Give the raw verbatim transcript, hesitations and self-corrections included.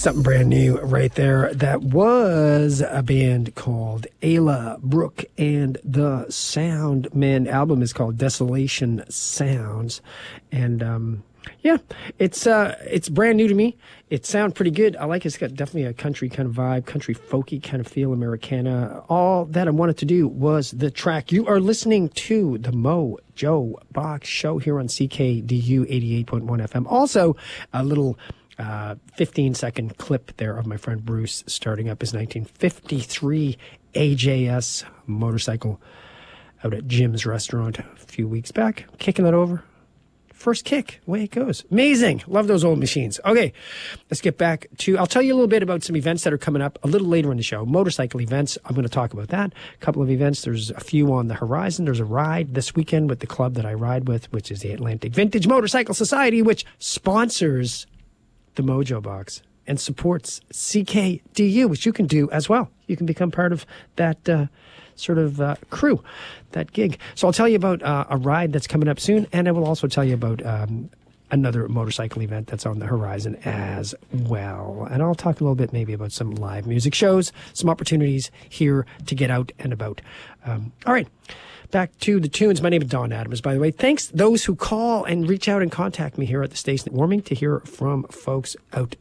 Something brand new right there. That was a band called Ayla Brooke and the Soundmen. Album is called Desolation Sounds. And um, yeah, it's uh, it's brand new to me. It sounds pretty good. I like it. It's got definitely a country kind of vibe, country folky kind of feel, Americana. All that I wanted to do was the track. You are listening to the Mo Joe Box Show here on C K D U eighty-eight point one F M. Also, a little uh, fifteen second clip there of my friend Bruce starting up his nineteen fifty-three A J S motorcycle out at Jim's restaurant a few weeks back. Kicking that over. First kick, way it goes. Amazing. Love those old machines. Okay, let's get back to, I'll tell you a little bit about some events that are coming up a little later in the show. Motorcycle events, I'm going to talk about that. A couple of events, there's a few on the horizon. There's a ride this weekend with the club that I ride with, which is the Atlantic Vintage Motorcycle Society, which sponsors the Mojo Box and supports C K D U, which you can do as well. You can become part of that uh, sort of uh, crew, that gig. So I'll tell you about uh, a ride that's coming up soon, and I will also tell you about um, another motorcycle event that's on the horizon as well. And I'll talk a little bit maybe about some live music shows, some opportunities here to get out and about. Um, all right. Back to the tunes. My name is Don Adams, by the way. Thanks those who call and reach out and contact me here at the station. Warming to hear from folks out